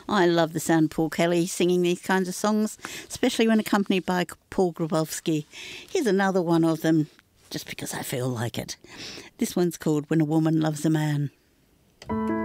I love the sound of Paul Kelly singing these kinds of songs, especially when accompanied by Paul Grabowski. Here's another one of them, just because I feel like it. This one's called When a Woman Loves a Man.